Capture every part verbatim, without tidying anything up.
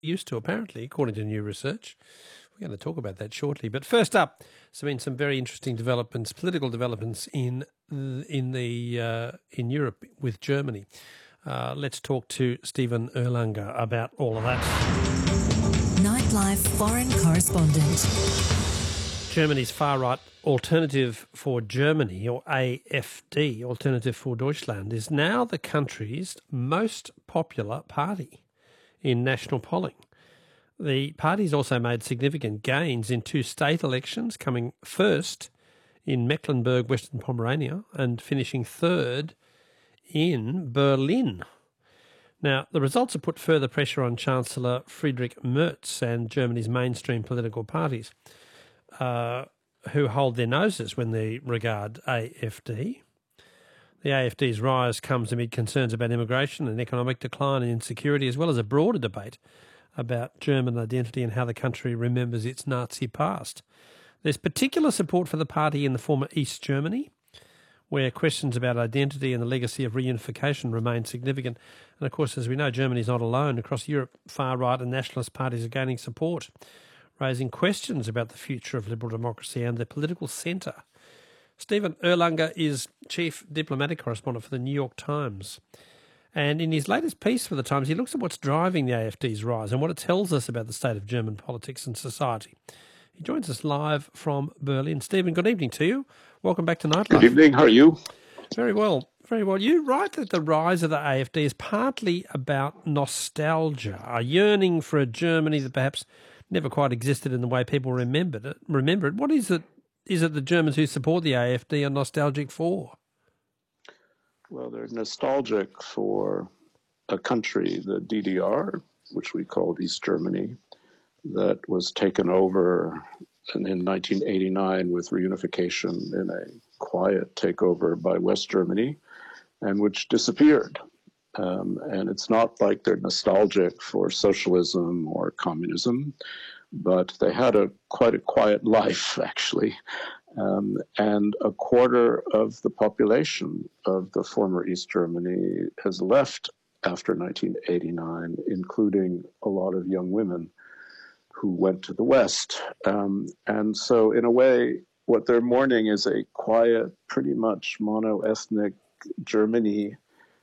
used to, apparently, according to new research. We're going to talk about that shortly. But first up, there's been some very interesting developments, political developments in in the uh, in Europe with Germany. Uh, let's talk to Stephen Erlanger about all of that. Nightlife Foreign Correspondent. Germany's far-right Alternative for Germany, or A F D, Alternative for Deutschland, is now the country's most popular party in national polling. The party's also made significant gains in two state elections, coming first in Mecklenburg, Western Pomerania, and finishing third in Berlin. Now, the results have put further pressure on Chancellor Friedrich Merz and Germany's mainstream political parties, uh, who hold their noses when they regard A F D. The A F D's rise comes amid concerns about immigration and economic decline and insecurity, as well as a broader debate about German identity and how the country remembers its Nazi past. There's particular support for the party in the former East Germany, where questions about identity and the legacy of reunification remain significant. And of course, as we know, Germany is not alone. Across Europe, far-right and nationalist parties are gaining support, raising questions about the future of liberal democracy and the political centre. Stephen Erlanger is Chief Diplomatic Correspondent for the New York Times. And in his latest piece for the Times, he looks at what's driving the A F D's rise and what it tells us about the state of German politics and society. He joins us live from Berlin. Stephen, good evening to you. Welcome back to Nightlife. Good evening. How are you? Very well. Very well. You write that the rise of the A F D is partly about nostalgia, a yearning for a Germany that perhaps never quite existed in the way people remembered it. Remember it. What is it? Is it the Germans who support the A F D are nostalgic for? Well, they're nostalgic for a country, the D D R, which we called East Germany, that was taken over in, in nineteen eighty-nine with reunification in a quiet takeover by West Germany, and which disappeared. Um, and it's not like they're nostalgic for socialism or communism, but they had a quite a quiet life, actually. Um, and a quarter of the population of the former East Germany has left after nineteen eighty-nine, including a lot of young women who went to the West. Um, and so in a way, what they're mourning is a quiet, pretty much mono-ethnic Germany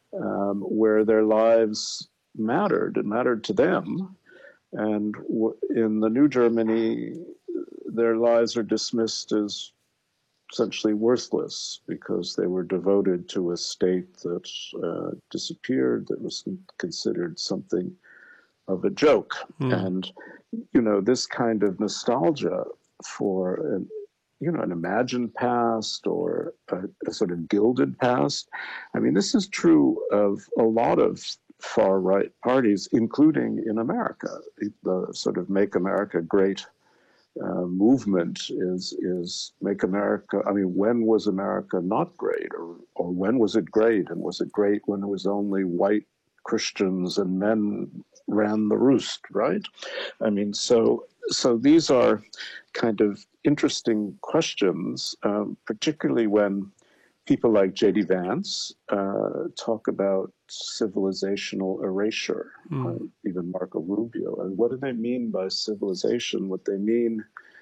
um, where their lives mattered. It mattered to them. And w- in the new Germany, their lives are dismissed as essentially worthless because they were devoted to a state that uh, disappeared, that was considered something of a joke. Mm. And, you know, this kind of nostalgia for an, you know, an imagined past or a, a sort of gilded past. I mean, this is true of a lot of far-right parties, including in America. The sort of Make America Great uh, movement is is Make America, I mean, when was America not great? Or, or when was it great? And was it great when it was only white Christians and men ran the roost, right? I mean, so so these are kind of interesting questions, um, particularly when people like J D Vance uh, talk about civilizational erasure, mm. uh, even Marco Rubio. And what do they mean by civilization? What they mean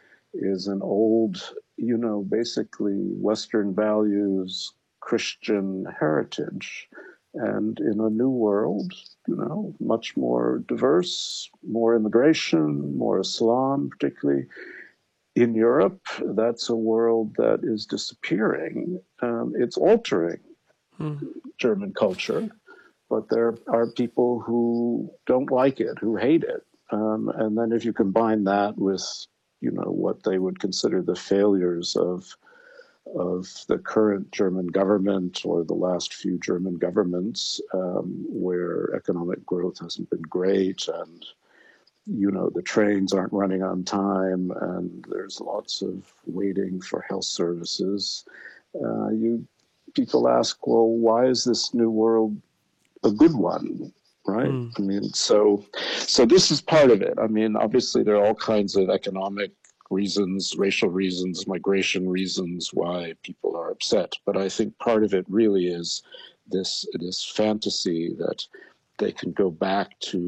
is an old, you know, basically Western values, Christian heritage. And in a new world, you know, much more diverse, more immigration, more Islam, particularly. In Europe, that's a world that is disappearing. Um, it's altering mm. German culture, but there are people who don't like it, who hate it. Um, and then if you combine that with, you know, what they would consider the failures of of the current German government or the last few German governments, um, where economic growth hasn't been great and you know, the trains aren't running on time and there's lots of waiting for health services. Uh, you people ask, well, why is this new world a good one, right? Mm. I mean, so so this is part of it. I mean, obviously there are all kinds of economic reasons, racial reasons, migration reasons why people are upset. But I think part of it really is this this fantasy that they can go back to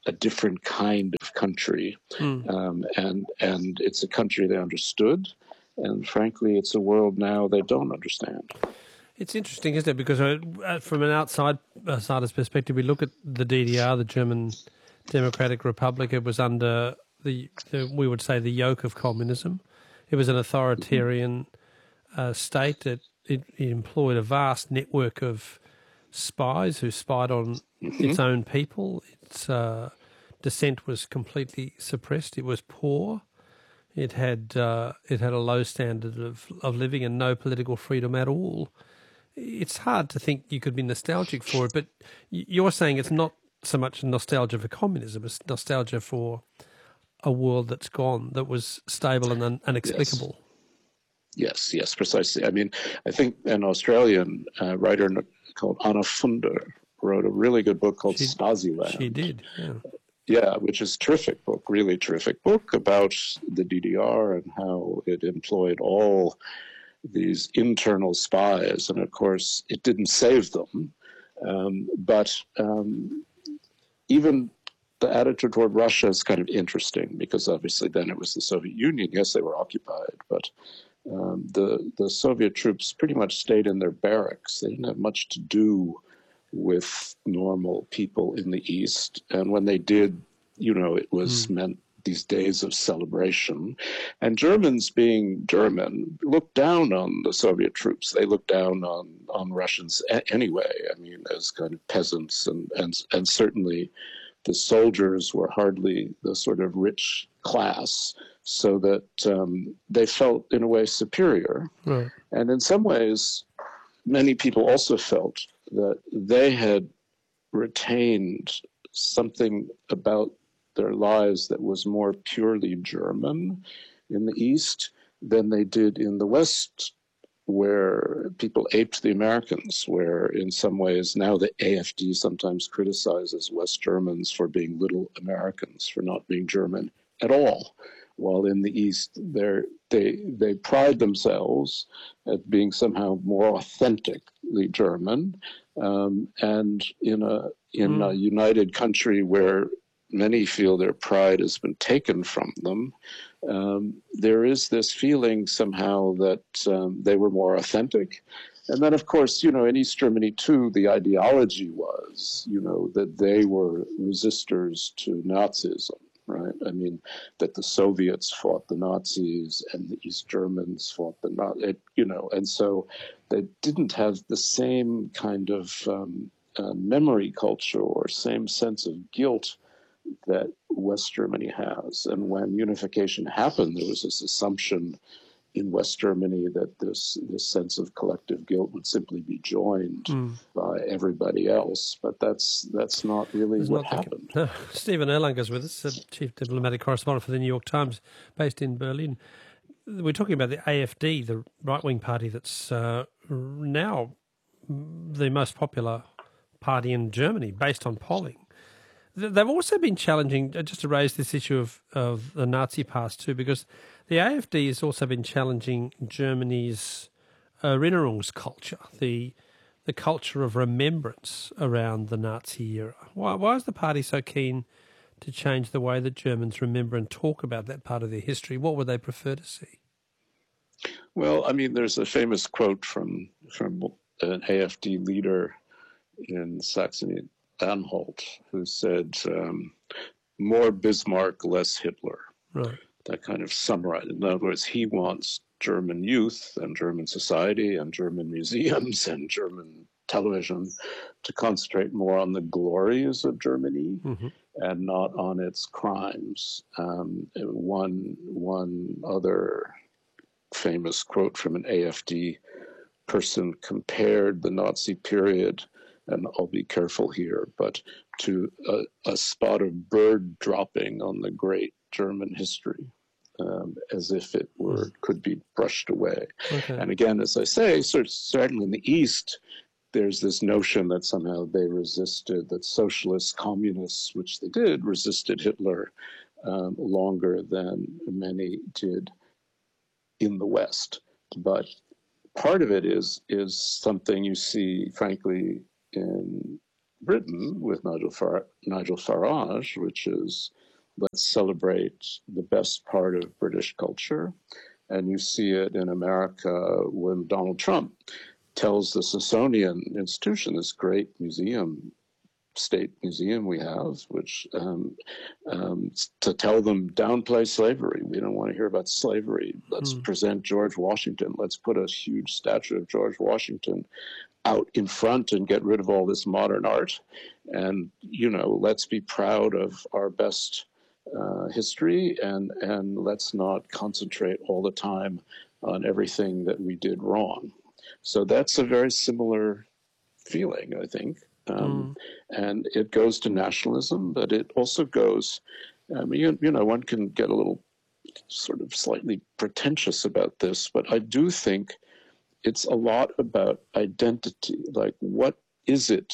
a different kind of country, Mm. um, and and it's a country they understood, and frankly, it's a world now they don't understand. It's interesting, isn't it? Because uh, from an outside outsider's perspective, we look at the D D R, the German Democratic Republic. It was under the, the we would say, the yoke of communism. It was an authoritarian uh, state that it, it employed a vast network of spies who spied on Mm-hmm. its own people. Its uh, dissent was completely suppressed. It was poor. It had uh, it had a low standard of, of living and no political freedom at all. It's hard to think you could be nostalgic for it, but you're saying it's not so much nostalgia for communism, it's nostalgia for a world that's gone, that was stable and un- unexplicable. Yes. yes, yes, precisely. I mean, I think an Australian uh, writer called Anna Funder wrote a really good book called She- Stasiland. She did, yeah. Yeah, which is a terrific book, really terrific book about the D D R and how it employed all these internal spies. And of course, it didn't save them. Um, but um, even the attitude toward Russia is kind of interesting because obviously then it was the Soviet Union. Yes, they were occupied, but um, the, the Soviet troops pretty much stayed in their barracks. They didn't have much to do with normal people in the East. And when they did, you know, it was mm. meant these days of celebration. And Germans, being German, looked down on the Soviet troops. They looked down on, on Russians a- anyway, I mean, as kind of peasants. And, and, and certainly the soldiers were hardly the sort of rich class, so that um, they felt in a way superior. Right. And in some ways, many people also felt that they had retained something about their lives that was more purely German in the East than they did in the West, where people aped the Americans, where in some ways now the A F D sometimes criticizes West Germans for being little Americans, for not being German at all, while in the East they're, they they pride themselves at being somehow more authentically German, um, and in a in mm. a united country where many feel their pride has been taken from them, um, there is this feeling somehow that um, they were more authentic. And then, of course, you know, in East Germany, too, the ideology was, you know, that they were resistors to Nazism, right? I mean, that the Soviets fought the Nazis and the East Germans fought the Nazis, you know, and so they didn't have the same kind of um, uh, memory culture or same sense of guilt that West Germany has. And when unification happened, there was this assumption in West Germany that this, this sense of collective guilt would simply be joined mm. by everybody else. But that's that's not really There's what not happened. No. Stephen Erlanger is with us, Chief Diplomatic Correspondent for the New York Times, based in Berlin. We're talking about the A F D, the right-wing party that's uh, now the most popular party in Germany, based on polling. They've also been challenging, just to raise this issue of, of the Nazi past too, because the A F D has also been challenging Germany's Erinnerungskulture, the the culture of remembrance around the Nazi era. Why, why is the party so keen to change the way that Germans remember and talk about that part of their history? What would they prefer to see? Well, I mean, there's a famous quote from from an A F D leader in Saxony, Anhalt, who said, um, more Bismarck, less Hitler. Right. That kind of summarized. In other words, he wants German youth and German society and German museums and German television to concentrate more on the glories of Germany mm-hmm. and not on its crimes. Um, one, one other famous quote from an A F D person compared the Nazi period, and I'll be careful here, but to a, a spot of bird dropping on the great German history, um, as if it were could be brushed away. Okay. And again, as I say, certainly in the East, there's this notion that somehow they resisted, that socialists, communists, which they did, resisted Hitler um, longer than many did in the West. But part of it is is something you see, frankly, in Britain with Nigel, Far- Nigel Farage, which is let's celebrate the best part of British culture. And you see it in America when Donald Trump tells the Smithsonian Institution, this great museum, state museum we have, which um, um, to tell them downplay slavery. We don't want to hear about slavery. Let's mm. present George Washington. Let's put a huge statue of George Washington out in front and get rid of all this modern art. And, you know, let's be proud of our best uh, history, and, and let's not concentrate all the time on everything that we did wrong. So that's a very similar feeling, I think. Um, mm. And it goes to nationalism, but it also goes, I mean, you, you know, one can get a little sort of slightly pretentious about this, but I do think it's a lot about identity. Like, what is it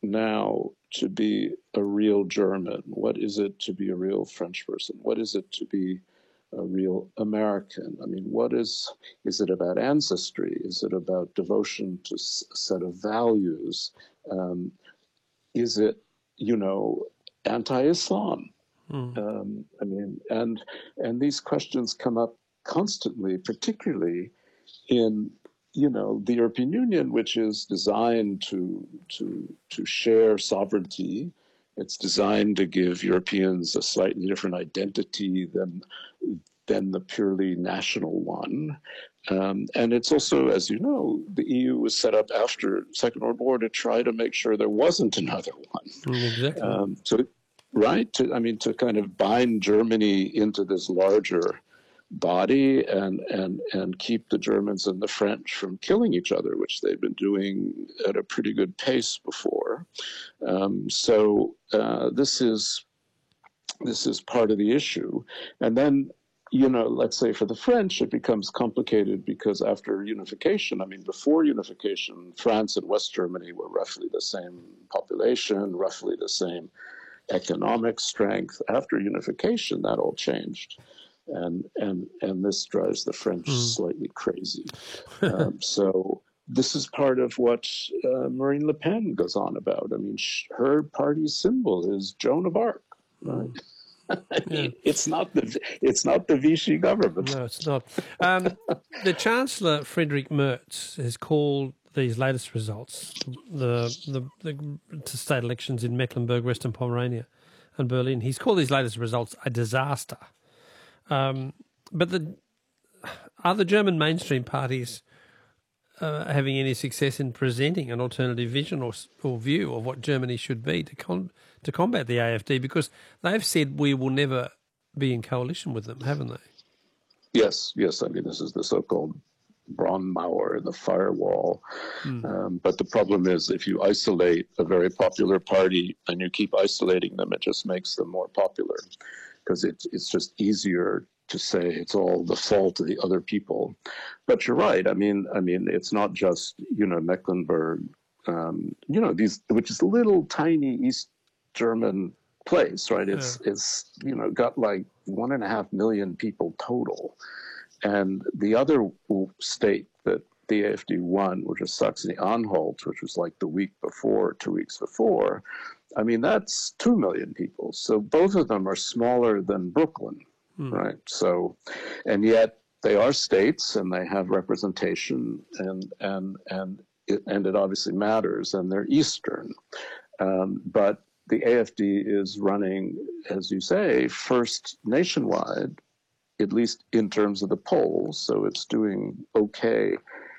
now to be a real German? What is it to be a real French person? What is it to be a real American? I mean, what is, is it about ancestry? Is it about devotion to a set of values? Um, is it, you know, anti-Islam? Mm. Um, I mean, and and these questions come up constantly, particularly in, you know, the European Union, which is designed to to to share sovereignty. It's designed to give Europeans a slightly different identity than than the purely national one. Um, and it's also, as you know, the E U was set up after Second World War to try to make sure there wasn't another one. Exactly. Um, so, right? To, I mean, to kind of bind Germany into this larger body and, and, and keep the Germans and the French from killing each other, which they've been doing at a pretty good pace before. Um, so uh, this is this is part of the issue. And then, you know, let's say for the French, it becomes complicated because after unification, I mean, before unification, France and West Germany were roughly the same population, roughly the same economic strength. After unification, that all changed. And and and this drives the French mm. slightly crazy. um, so this is part of what uh, Marine Le Pen goes on about. I mean, sh- her party's symbol is Joan of Arc, right? Mm. I mean, yeah. It's not the it's not the Vichy government. No, it's not. Um, the Chancellor Friedrich Merz has called these latest results, the the, the state elections in Mecklenburg, Western Pomerania, and Berlin. He's called these latest results a disaster. Um, but the are the German mainstream parties uh, having any success in presenting an alternative vision or, or view of what Germany should be to con- to combat the A F D? Because they've said we will never be in coalition with them, haven't they? Yes, yes. I mean, this is the so-called Braunmauer, the firewall. Mm. Um, but the problem is, if you isolate a very popular party and you keep isolating them, it just makes them more popular. Because it's it's just easier to say it's all the fault of the other people. But you're right. I mean, I mean, it's not just, you know, Mecklenburg, um, you know, these, which is a little tiny East German place, right? It's yeah. it's you know got like one and a half million people total, and the other state that the A F D won, which was Saxony-Anhalt, which was like the week before, two weeks before. I mean, that's two million people. So both of them are smaller than Brooklyn, hmm. right? So, and yet they are states and they have representation, and and and it, and it obviously matters, and they're Eastern. Um, but the A F D is running, as you say, first nationwide, at least in terms of the polls. So it's doing okay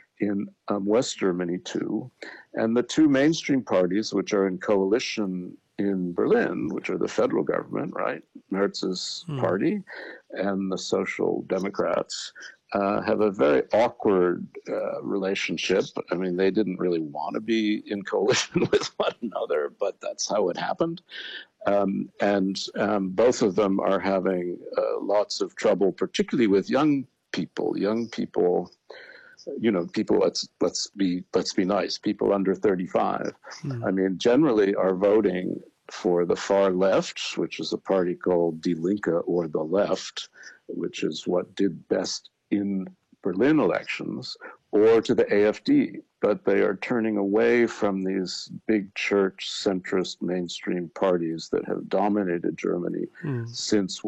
in um, West Germany too. And the two mainstream parties, which are in coalition in Berlin, which are the federal government, right? Merz's hmm. party and the Social Democrats, uh, have a very awkward uh, relationship. I mean, they didn't really want to be in coalition with one another, but that's how it happened. Um, and um, both of them are having uh, lots of trouble, particularly with young people, young people, you know, people, let's let's be let's be nice, people under thirty-five. Mm. I mean, generally are voting for the far left, which is a party called Die Linke, or the left, which is what did best in Berlin elections, or to the A F D, but they are turning away from these big church centrist mainstream parties that have dominated Germany Mm. since